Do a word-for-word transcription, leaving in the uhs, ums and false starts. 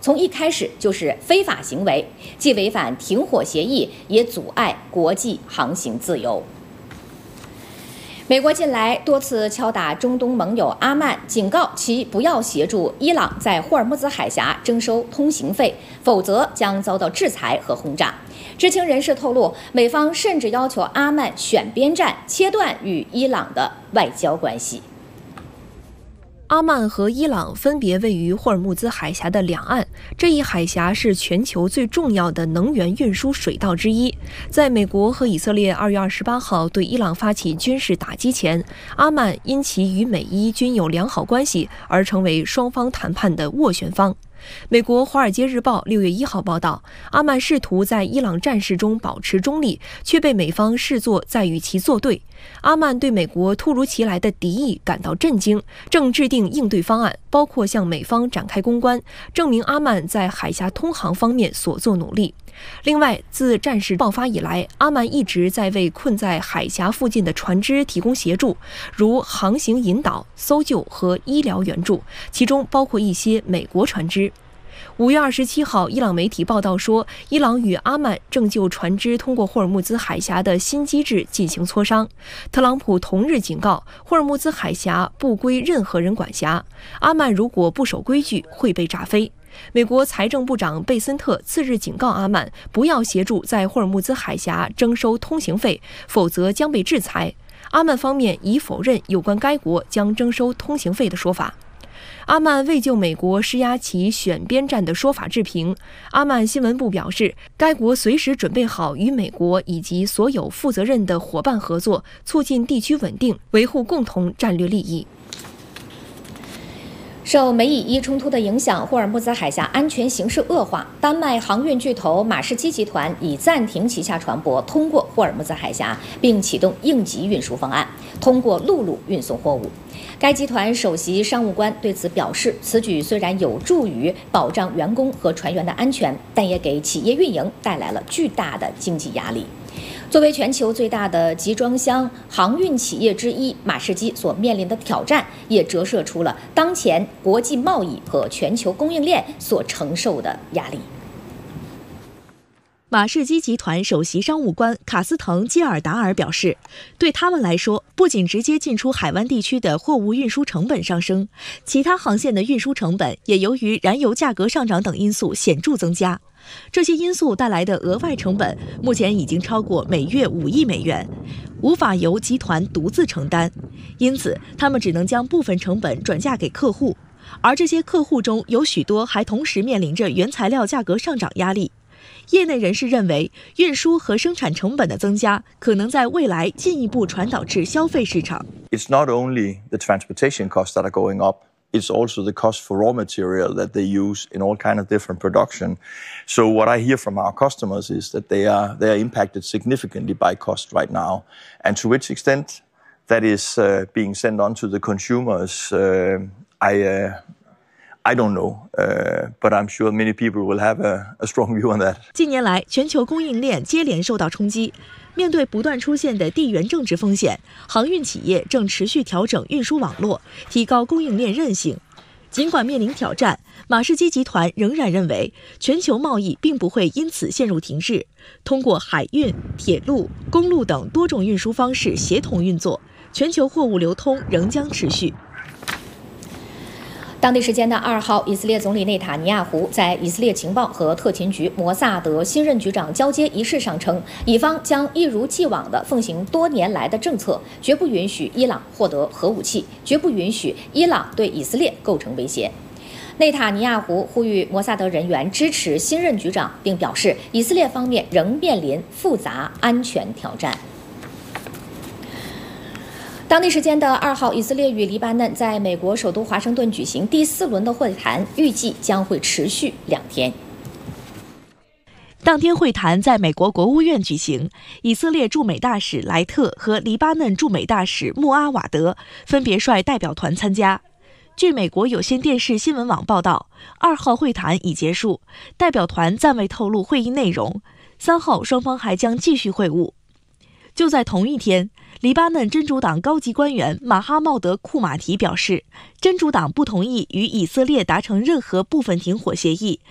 从一开始就是非法行为，既违反停火协议，也阻碍国际航行自由。美国近来多次敲打中东盟友阿曼，警告其不要协助伊朗在霍尔木兹海峡征收通行费，否则将遭到制裁和轰炸。知情人士透露，美方甚至要求阿曼选边站，切断与伊朗的外交关系。 阿曼和伊朗分别位于霍尔木兹海峡的两岸，这一海峡是全球最重要的能源运输水道之一。在美国和以色列二月二十八号对伊朗发起军事打击前，阿曼因其与美伊均有良好关系而成为双方谈判的斡旋方。美国《华尔街日报》六月一号报道，阿曼试图在伊朗战事中保持中立，却被美方视作在与其作对。阿曼对美国突如其来的敌意感到震惊，正制定应对方案，包括向美方展开公关，证明阿曼在海峡通航方面所做努力。另外，自战事爆发以来，阿曼一直在为困在海峡附近的船只提供协助，如航行引导、搜救和医疗援助，其中包括一些美国船只。五月二十七号，伊朗媒体报道说，伊朗与阿曼正就船只通过霍尔木兹海峡的新机制进行磋商。特朗普同日警告，霍尔木兹海峡不归任何人管辖，阿曼如果不守规矩，会被炸飞。美国财政部长贝森特次日警告阿曼，不要协助在霍尔木兹海峡征收通行费，否则将被制裁。阿曼方面已否认有关该国将征收通行费的说法。阿曼未就美国施压其选边站的说法置评。阿曼新闻部表示，该国随时准备好与美国以及所有负责任的伙伴合作，促进地区稳定，维护共同战略利益。 受美以伊冲突的影响，霍尔木兹海峡安全形势恶化。丹麦航运巨头马士基集团已暂停旗下船舶通过霍尔木兹海峡，并启动应急运输方案，通过陆路运送货物。该集团首席商务官对此表示，此举虽然有助于保障员工和船员的安全，但也给企业运营带来了巨大的经济压力。作为全球最大的集装箱航运企业之一，马士基所面临的挑战也折射出了当前国际贸易和全球供应链所承受的压力。 马士基集团首席商务官卡斯滕·基尔达尔表示，对他们来说，不仅直接进出海湾地区的货物运输成本上升，其他航线的运输成本也由于燃油价格上涨等因素显著增加。这些因素带来的额外成本目前已经超过每月五亿美元，无法由集团独自承担，因此他们只能将部分成本转嫁给客户，而这些客户中有许多还同时面临着原材料价格上涨压力。业内人士认为，运输和生产成本的增加可能在未来进一步传导至消费市场。 It's not only the transportation costs that are going up.It's also the cost for raw material that they use in all kind of different production. So what I hear from our customers is that they are they are impacted significantly by cost right now, and to which extent that is uh, being sent on to the consumers, uh, I uh, I don't know, uh, but I'm sure many people will have a, a strong view on that. 近年来，全球供应链接连受到冲击。面对不断出现的地缘政治风险，航运企业正持续调整运输网络，提高供应链韧性。尽管面临挑战，马士基集团仍然认为，全球贸易并不会因此陷入停滞。通过海运、铁路、公路等多种运输方式协同运作，全球货物流通仍将持续。 当地时间的二号，以色列总理内塔尼亚胡在以色列情报和特勤局摩萨德新任局长交接仪式上称，以方将一如既往地奉行多年来的政策，绝不允许伊朗获得核武器，绝不允许伊朗对以色列构成威胁。内塔尼亚胡呼吁摩萨德人员支持新任局长，并表示以色列方面仍面临复杂安全挑战。当地时间的二号，以色列与黎巴嫩在美国首都华盛顿举行第四轮的会谈，预计将会持续两天。 当天会谈在美国国务院举行，以色列驻美大使莱特和黎巴嫩驻美大使穆阿瓦德分别率代表团参加。据美国有线电视新闻网报道，二号会谈已结束，代表团暂未透露会议内容。三号双方还将继续会晤。就在同一天，黎巴嫩真主党高级官员马哈茂德·库马提表示，真主党不同意与以色列达成任何部分停火协议，